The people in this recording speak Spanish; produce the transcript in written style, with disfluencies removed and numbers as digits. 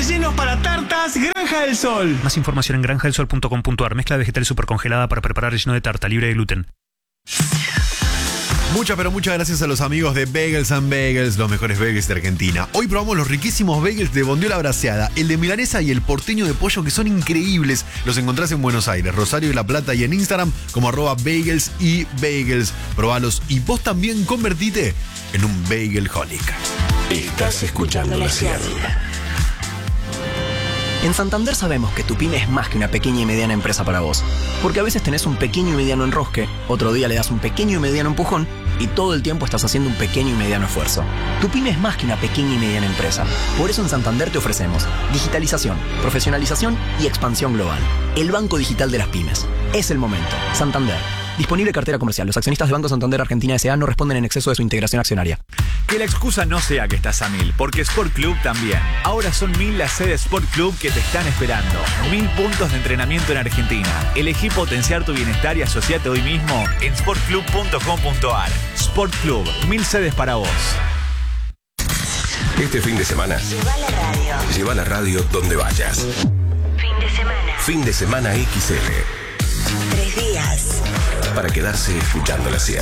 rellenos para tartas Granja del Sol. Más información en granjadelsol.com.ar. Mezcla vegetal supercongelada para preparar relleno de tarta libre de gluten. Muchas, pero muchas gracias a los amigos de Bagels and Bagels, los mejores bagels de Argentina. Hoy probamos los riquísimos bagels de bondiola braseada, el de milanesa y el porteño de pollo, que son increíbles. Los encontrás en Buenos Aires, Rosario y La Plata, y en Instagram como @bagels y bagels. Probalos y vos también convertite en un bagelholic. Estás escuchando La Sierra. En Santander sabemos que tu pyme es más que una pequeña y mediana empresa para vos. Porque a veces tenés un pequeño y mediano enrosque, otro día le das un pequeño y mediano empujón, y todo el tiempo estás haciendo un pequeño y mediano esfuerzo. Tu pyme es más que una pequeña y mediana empresa. Por eso en Santander te ofrecemos digitalización, profesionalización y expansión global. El banco digital de las pymes. Es el momento. Santander. Disponible cartera comercial. Los accionistas de Banco Santander Argentina S.A. no responden en exceso de su integración accionaria. Que la excusa no sea que estás a 1000, porque Sport Club también. Ahora son 1000 las sedes Sport Club que te están esperando. 1000 puntos de entrenamiento en Argentina. Elegí potenciar tu bienestar y asociate hoy mismo en sportclub.com.ar. Sport Club, 1000 sedes para vos. Este fin de semana, lleva la radio donde vayas. Fin de semana XL. 3 días. Para quedarse escuchando La Sierra.